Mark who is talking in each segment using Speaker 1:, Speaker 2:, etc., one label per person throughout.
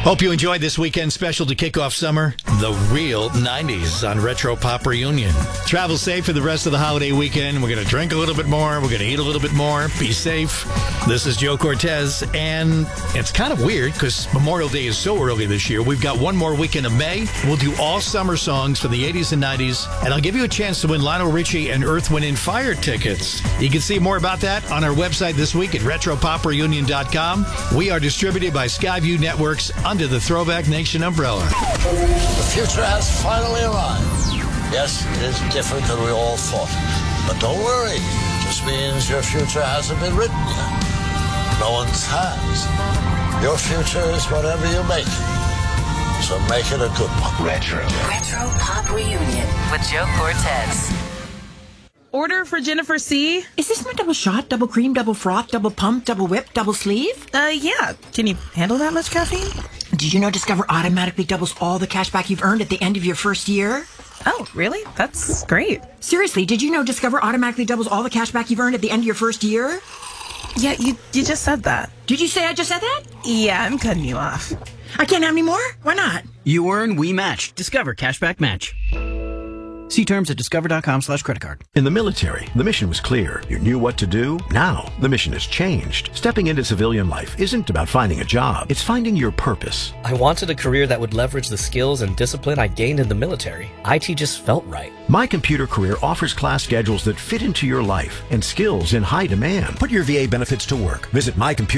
Speaker 1: Hope you enjoyed this weekend special to kick off summer. The real 90s on Retro Pop Reunion. Travel safe for the rest of the holiday weekend. We're going to drink a little bit more. We're going to eat a little bit more. Be safe. This is Joe Cortez, and it's kind of weird because Memorial Day is so early this year. We've got one more weekend of May. We'll do all summer songs from the 80s and 90s, and I'll give you a chance to win Lionel Richie and Earth, Wind & Fire tickets. You can see more about that on our website this week at RetroPopReunion.com. We are distributed by Skyview Networks under the Throwback Nation umbrella.
Speaker 2: The future has finally arrived. Yes, it is different than we all thought. But don't worry. It just means your future hasn't been written yet. No one's has. Your future is whatever you make it. So make it a good one.
Speaker 3: Retro Pop Reunion with Joe Cortez.
Speaker 4: Order for Jennifer C.
Speaker 5: Is this my double shot, double cream, double froth, double pump, double whip, double sleeve?
Speaker 4: Yeah. Can you handle that much caffeine?
Speaker 5: Did you know Discover automatically doubles all the cash back you've earned at the end of your first year?
Speaker 4: Oh, really? That's great.
Speaker 5: Seriously, did you know Discover automatically doubles all the cash back you've earned at the end of your first year?
Speaker 4: Yeah, you just said that.
Speaker 5: Did you say I just said that?
Speaker 4: Yeah, I'm cutting you off.
Speaker 5: I can't have any more? Why not?
Speaker 6: You earn, we match. Discover Cashback Match. See terms at discover.com/creditcard.
Speaker 7: In the military, the mission was clear. You knew what to do. Now, the mission has changed. Stepping into civilian life isn't about finding a job. It's finding your purpose.
Speaker 8: I wanted a career that would leverage the skills and discipline I gained in the military. IT just felt right.
Speaker 7: My Computer Career offers class schedules that fit into your life and skills in high demand. Put your VA benefits to work. Visit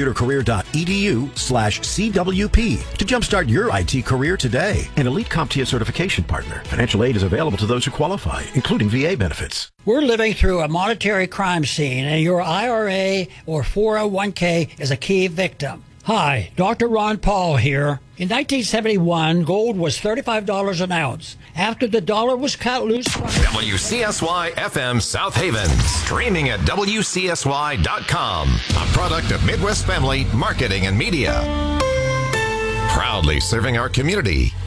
Speaker 7: mycomputercareer.edu/CWP to jumpstart your IT career today. An elite CompTIA certification partner. Financial aid is available to those who qualify, including VA benefits.
Speaker 9: We're living through a monetary crime scene, and your IRA or 401k is a key victim. Hi, Dr. Ron Paul here. In 1971, gold was $35 an ounce. After the dollar was cut loose from
Speaker 10: WCSY-FM South Haven. Streaming at WCSY.com. A product of Midwest Family Marketing and Media. Proudly serving our community